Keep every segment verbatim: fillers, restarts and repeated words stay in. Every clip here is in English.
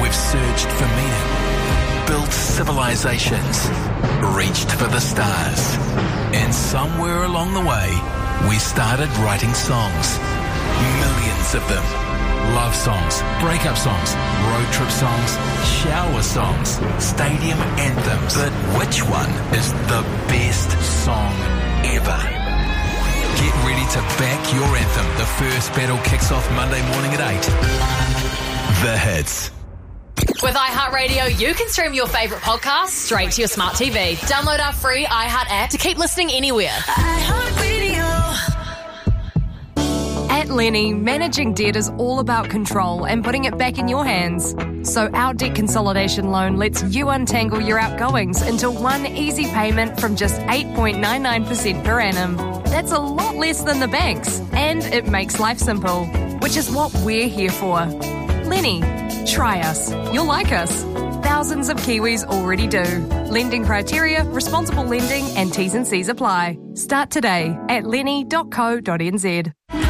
We've searched for meaning, built civilizations, reached for the stars. And somewhere along the way, we started writing songs. Millions of them. Love songs, breakup songs, road trip songs, shower songs, stadium anthems. But which one is the best song ever? Get ready to back your anthem. The first battle kicks off Monday morning at eight. The Hits. With iHeartRadio, you can stream your favourite podcasts straight to your smart T V. Download our free iHeart app to keep listening anywhere. iHeartRadio. At Lenny, managing debt is all about control and putting it back in your hands. So our debt consolidation loan lets you untangle your outgoings into one easy payment from just eight point nine nine percent per annum. That's a lot less than the banks, and it makes life simple, which is what we're here for. Lenny, try us. You'll like us. Thousands of Kiwis already do. Lending criteria, responsible lending and T's and C's apply. Start today at lenny dot co dot n z.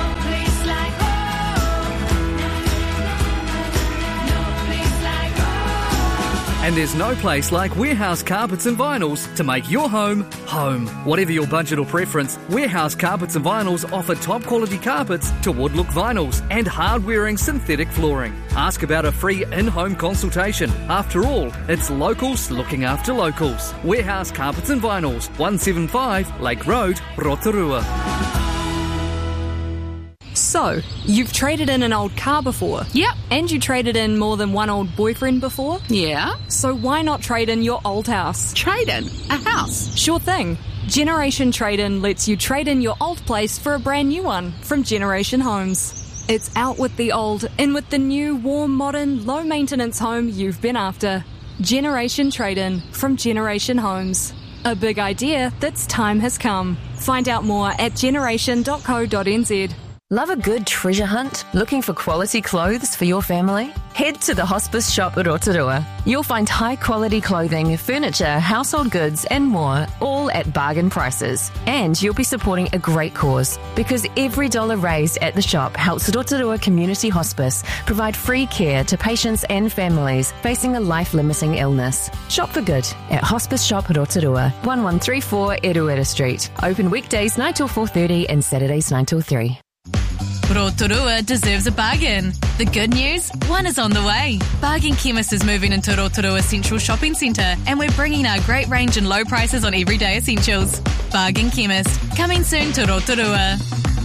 And there's no place like Warehouse Carpets and Vinyls to make your home, home. Whatever your budget or preference, Warehouse Carpets and Vinyls offer top quality carpets to wood-look vinyls and hard-wearing synthetic flooring. Ask about a free in-home consultation. After all, it's locals looking after locals. Warehouse Carpets and Vinyls, one seventy-five Lake Road, Rotorua. So, you've traded in an old car before? Yep. And you traded in more than one old boyfriend before? Yeah. So why not trade in your old house? Trade in a house? Sure thing. Generation Trade-In lets you trade in your old place for a brand new one from Generation Homes. It's out with the old, in with the new, warm, modern, low-maintenance home you've been after. Generation Trade-In from Generation Homes. A big idea that's time has come. Find out more at generation dot co dot n z. Love a good treasure hunt? Looking for quality clothes for your family? Head to the Hospice Shop at Rotorua. You'll find high-quality clothing, furniture, household goods and more, all at bargain prices. And you'll be supporting a great cause, because every dollar raised at the shop helps Rotorua Community Hospice provide free care to patients and families facing a life-limiting illness. Shop for good at Hospice Shop Rotorua, one one three four Eruera Street. Open weekdays nine till four thirty and Saturdays nine till three. Rotorua deserves a bargain. The good news? One is on the way. Bargain Chemist is moving into Rotorua Central Shopping Centre, and we're bringing our great range and low prices on everyday essentials. Bargain Chemist, coming soon to Rotorua.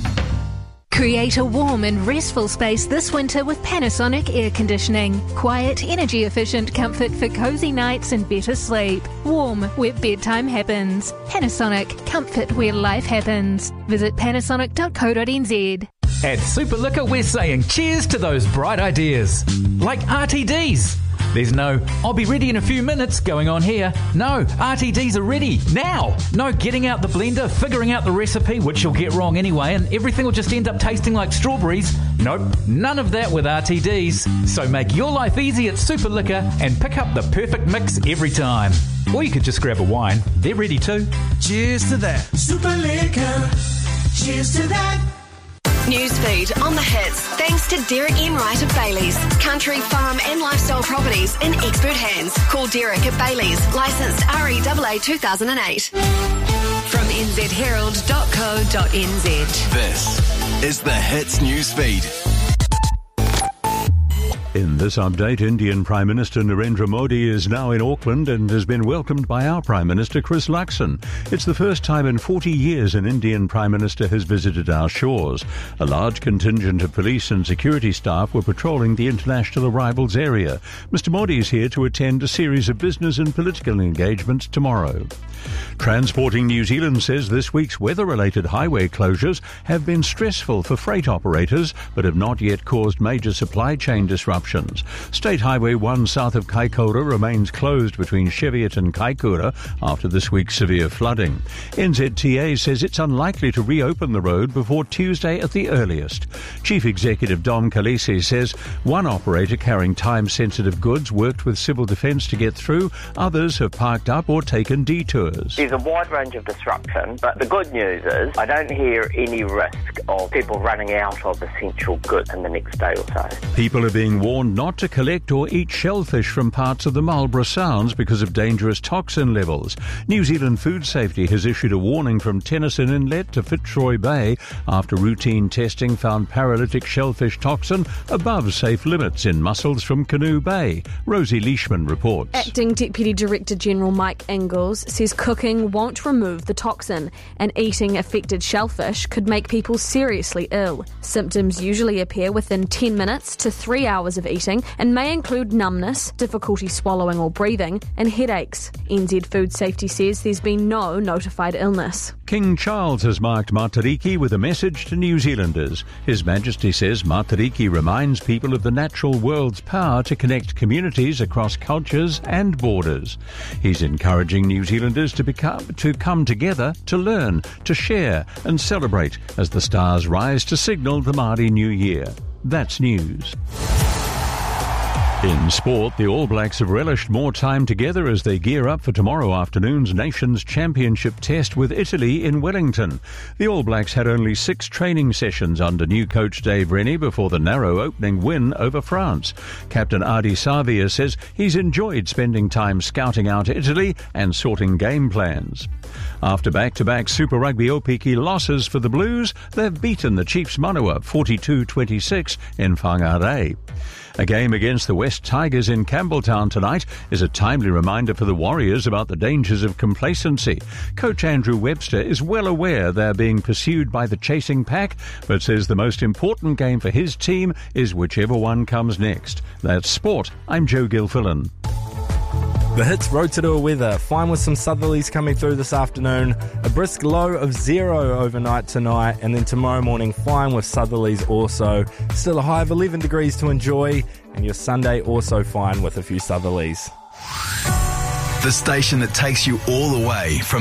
Create a warm and restful space this winter with Panasonic air conditioning. Quiet, energy efficient comfort for cozy nights and better sleep. Warm where bedtime happens. Panasonic, comfort where life happens. Visit panasonic dot co dot n z. At Super Liquor, we're saying cheers to those bright ideas. Like R T Ds. There's no, I'll be ready in a few minutes going on here. No, R T Ds are ready now. No getting out the blender, figuring out the recipe, which you'll get wrong anyway, and everything will just end up tasting like strawberries. Nope, none of that with R T Ds. So make your life easy at Super Liquor and pick up the perfect mix every time. Or you could just grab a wine. They're ready too. Cheers to that. Super Liquor. Cheers to that. Newsfeed on the hits, thanks to Derek Enright of Bailey's. Country, farm and lifestyle properties in expert hands. Call Derek at Bailey's, licensed R E A A two thousand eight. From n z herald dot co dot n z. This is the Hits Newsfeed. In this update, Indian Prime Minister Narendra Modi is now in Auckland and has been welcomed by our Prime Minister Chris Luxon. It's the first time in forty years an Indian Prime Minister has visited our shores. A large contingent of police and security staff were patrolling the international arrivals area. Mister Modi is here to attend a series of business and political engagements tomorrow. Transporting New Zealand says this week's weather-related highway closures have been stressful for freight operators but have not yet caused major supply chain disruptions. State Highway one south of Kaikoura remains closed between Cheviot and Kaikoura after this week's severe flooding. N Z T A says it's unlikely to reopen the road before Tuesday at the earliest. Chief Executive Dom Khaleesi says one operator carrying time-sensitive goods worked with Civil Defence to get through, others have parked up or taken detours. There's a wide range of disruption, but the good news is I don't hear any risk of people running out of essential goods in the next day or so. People are being warned warned not to collect or eat shellfish from parts of the Marlborough Sounds because of dangerous toxin levels. New Zealand Food Safety has issued a warning from Tennyson Inlet to Fitzroy Bay after routine testing found paralytic shellfish toxin above safe limits in mussels from Canoe Bay. Rosie Leishman reports. Acting Deputy Director General Mike Ingalls says cooking won't remove the toxin, and eating affected shellfish could make people seriously ill. Symptoms usually appear within ten minutes to three hours of eating and may include numbness, difficulty swallowing or breathing, and headaches. N Z Food Safety says there's been no notified illness. King Charles has marked Matariki with a message to New Zealanders. His Majesty says Matariki reminds people of the natural world's power to connect communities across cultures and borders. He's encouraging New Zealanders to become to come together, to learn, to share and celebrate as the stars rise to signal the Māori New Year. That's news. In sport, the All Blacks have relished more time together as they gear up for tomorrow afternoon's Nations Championship test with Italy in Wellington. The All Blacks had only six training sessions under new coach Dave Rennie before the narrow opening win over France. Captain Adi Savia says he's enjoyed spending time scouting out Italy and sorting game plans. After back-to-back Super Rugby Opiki losses for the Blues, they've beaten the Chiefs Manawa forty-two twenty-six in Whangarei. A game against the West Tigers in Campbelltown tonight is a timely reminder for the Warriors about the dangers of complacency. Coach Andrew Webster is well aware they're being pursued by the chasing pack, but says the most important game for his team is whichever one comes next. That's sport. I'm Joe Gilfillan. The Hits Rotorua weather, fine with some southerlies coming through this afternoon, a brisk low of zero overnight tonight, and then tomorrow morning fine with southerlies also. Still a high of eleven degrees to enjoy, and your Sunday also fine with a few southerlies. The station that takes you all the way from